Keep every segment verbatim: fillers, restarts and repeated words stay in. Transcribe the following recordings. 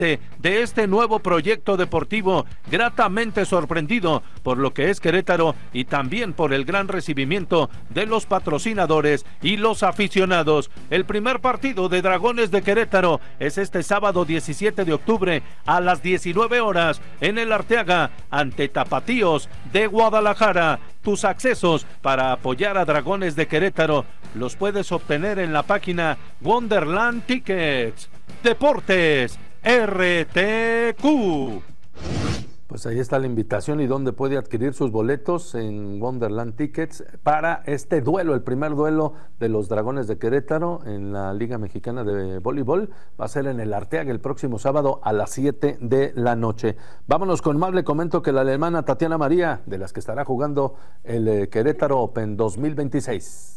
de este nuevo proyecto deportivo, gratamente sorprendido por lo que es Querétaro y también por el gran recibimiento de los patrocinadores y los aficionados. El primer partido de Dragones de Querétaro es este sábado diecisiete de octubre a las diecinueve horas en el Arteaga ante Tapatíos de Guadalajara. Tus accesos para apoyar a Dragones de Querétaro los puedes obtener en la página Wonderland Tickets. Deportes R T Q. Pues ahí está la invitación y donde puede adquirir sus boletos en Wonderland Tickets para este duelo, el primer duelo de los Dragones de Querétaro en la Liga Mexicana de Voleibol. Va a ser en el Arteaga el próximo sábado a las siete de la noche. Vámonos con más. Le comento que la alemana Tatiana María, de las que estará jugando el Querétaro Open dos mil veintiséis.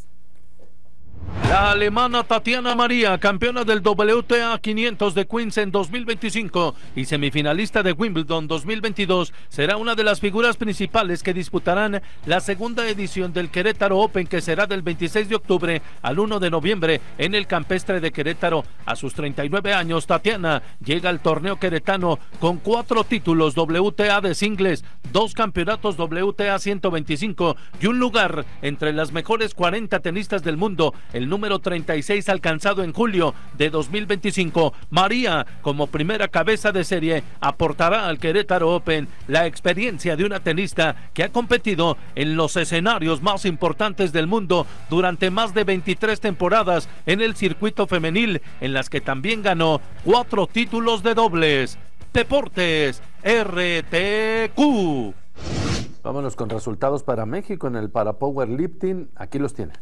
La alemana Tatiana María, campeona del W T A quinientos de Queens en dos mil veinticinco y semifinalista de Wimbledon dos mil veintidós, será una de las figuras principales que disputarán la segunda edición del Querétaro Open, que será del veintiséis de octubre al uno de noviembre en el Campestre de Querétaro. A sus treinta y nueve años, Tatiana llega al torneo queretano con cuatro títulos W T A de singles, dos campeonatos W T A ciento veinticinco y un lugar entre las mejores cuarenta tenistas del mundo, el número treinta y seis alcanzado en julio de dos mil veinticinco. María, como primera cabeza de serie, aportará al Querétaro Open la experiencia de una tenista que ha competido en los escenarios más importantes del mundo durante más de veintitrés temporadas en el circuito femenil, en las que también ganó cuatro títulos de dobles. Deportes R T Q. Vámonos con resultados para México en el para powerlifting. Aquí los tiene.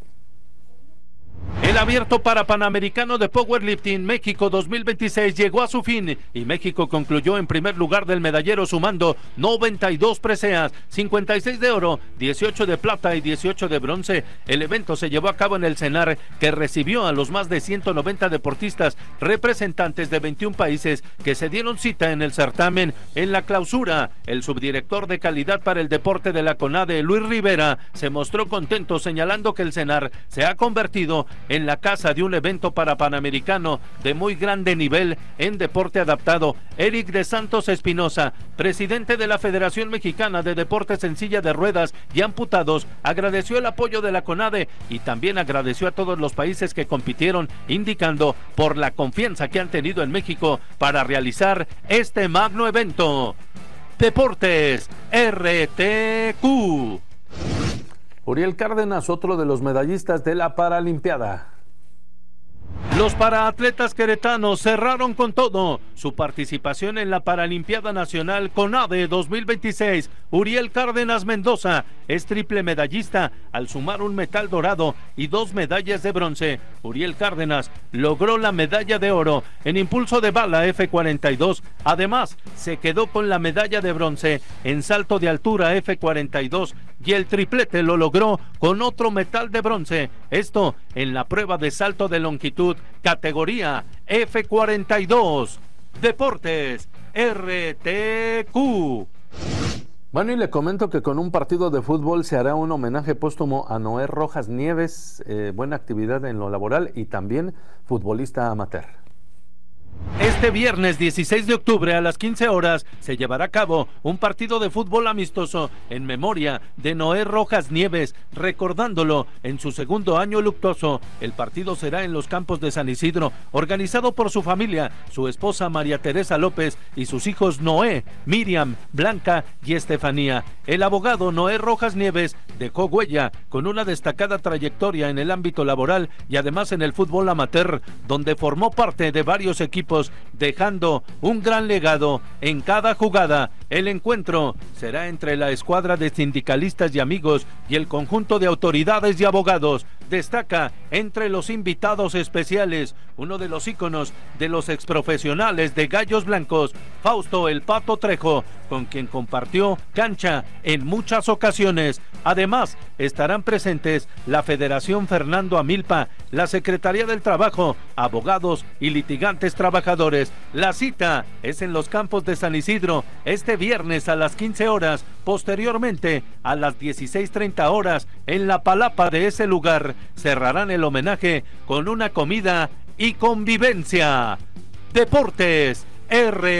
El abierto para Panamericano de Powerlifting México dos mil veintiséis llegó a su fin y México concluyó en primer lugar del medallero sumando noventa y dos preseas, cincuenta y seis de oro, dieciocho de plata y dieciocho de bronce. El evento se llevó a cabo en el CENAR, que recibió a los más de ciento noventa deportistas representantes de veintiún países que se dieron cita en el certamen. En la clausura, el subdirector de calidad para el deporte de la CONADE, Luis Rivera, se mostró contento, señalando que el CENAR se ha convertido en la casa de un evento para Panamericano de muy grande nivel en deporte adaptado. Eric de Santos Espinosa, presidente de la Federación Mexicana de Deportes en Silla de Ruedas y Amputados, agradeció el apoyo de la CONADE y también agradeció a todos los países que compitieron, indicando por la confianza que han tenido en México para realizar este magno evento. Deportes R T Q. Uriel Cárdenas, otro de los medallistas de la Paralimpiada. Los paraatletas queretanos cerraron con todo su participación en la Paralimpiada Nacional CONADE dos mil veintiséis. Uriel Cárdenas Mendoza es triple medallista al sumar un metal dorado y dos medallas de bronce. Uriel Cárdenas logró la medalla de oro en impulso de bala F cuarenta y dos. Además, se quedó con la medalla de bronce en salto de altura F cuarenta y dos y el triplete lo logró con otro metal de bronce. Esto en la prueba de salto de longitud categoría F cuarenta y dos. Deportes R T Q. Bueno, y le comento que con un partido de fútbol se hará un homenaje póstumo a Noé Rojas Nieves, eh, buena actividad en lo laboral y también futbolista amateur. Este viernes dieciséis de octubre a las quince horas se llevará a cabo un partido de fútbol amistoso en memoria de Noé Rojas Nieves, recordándolo en su segundo año luctuoso. El partido será en los campos de San Isidro, organizado por su familia, su esposa María Teresa López y sus hijos Noé, Miriam, Blanca y Estefanía. El abogado Noé Rojas Nieves dejó huella con una destacada trayectoria en el ámbito laboral y además en el fútbol amateur, donde formó parte de varios equipos, dejando un gran legado en cada jugada. El encuentro será entre la escuadra de sindicalistas y amigos y el conjunto de autoridades y abogados. Destaca entre los invitados especiales uno de los íconos de los exprofesionales de Gallos Blancos, Fausto El Pato Trejo, con quien compartió cancha en muchas ocasiones. Además, estarán presentes la Federación Fernando Amilpa, la Secretaría del Trabajo, abogados y litigantes trabajadores. La cita es en los campos de San Isidro este viernes a las quince horas, posteriormente a las dieciséis treinta horas en la palapa de ese lugar. Cerrarán el homenaje con una comida y convivencia. Deportes R.